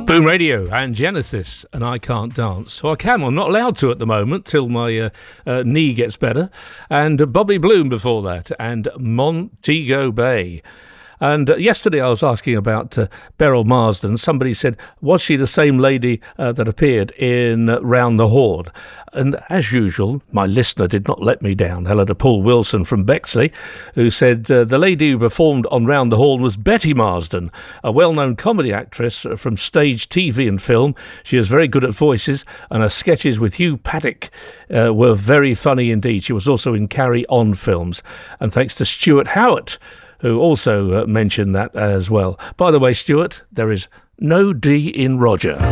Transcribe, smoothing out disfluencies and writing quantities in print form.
Boom Radio and Genesis and I Can't Dance. So I'm not allowed to at the moment till my knee gets better. And Bobby Bloom before that and Montego Bay. And yesterday I was asking about Beryl Marsden. Somebody said, was she the same lady that appeared in Round the Horn? And as usual, my listener did not let me down. Hello to Paul Wilson from Bexley, who said the lady who performed on Round the Horn was Betty Marsden, a well-known comedy actress from stage, TV and film. She is very good at voices, and her sketches with Hugh Paddock were very funny indeed. She was also in Carry On films. And thanks to Stuart Howard, who also mentioned that as well. By the way, Stuart, there is no D in Roger.